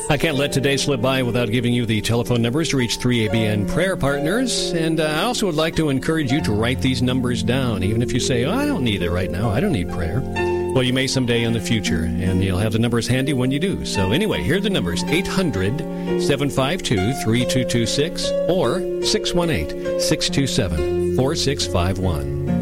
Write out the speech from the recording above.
I can't let today slip by without giving you the telephone numbers to reach 3ABN Prayer Partners. And I also would like to encourage you to write these numbers down, even if you say, I don't need it right now. I don't need prayer. Well, you may someday in the future, and you'll have the numbers handy when you do. So anyway, here are the numbers, 800-752-3226 or 618-627-4651.